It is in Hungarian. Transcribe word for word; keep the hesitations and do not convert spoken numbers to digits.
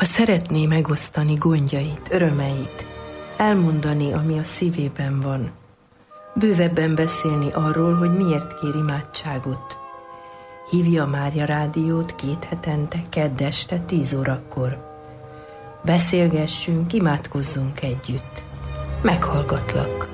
Ha szeretné megosztani gondjait, örömeit, elmondani, ami a szívében van, bővebben beszélni arról, hogy miért kér imádságot, hívja a Mária Rádiót két hetente, kedd este, tíz órakor. Beszélgessünk, imádkozzunk együtt. Meghallgatlak.